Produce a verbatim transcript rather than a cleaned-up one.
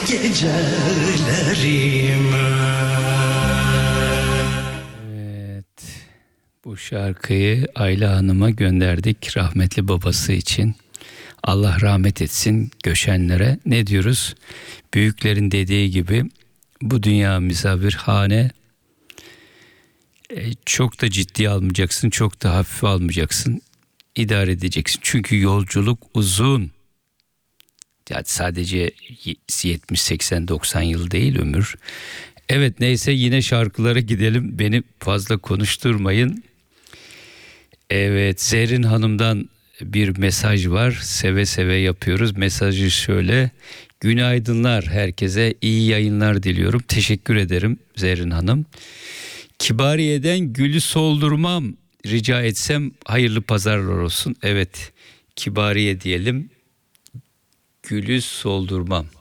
gecelerime. Evet, bu şarkıyı Ayla Hanım'a gönderdik rahmetli babası için. Allah rahmet etsin göçenlere. Ne diyoruz? Büyüklerin dediği gibi bu dünya misafirhane. E, çok da ciddiye almayacaksın, çok da hafife almayacaksın. İdare edeceksin. Çünkü yolculuk uzun. Yani sadece yetmiş seksen doksan yıl değil ömür. Evet, neyse, yine şarkılara gidelim. Beni fazla konuşturmayın. Evet, Zerrin Hanım'dan bir mesaj var. Seve seve yapıyoruz. Mesajı şöyle: günaydınlar herkese, iyi yayınlar diliyorum. Teşekkür ederim Zerrin Hanım. Kibariye'den gülü soldurmam rica etsem, hayırlı pazarlar olsun. Evet, Kibariye diyelim, gülü soldurmam.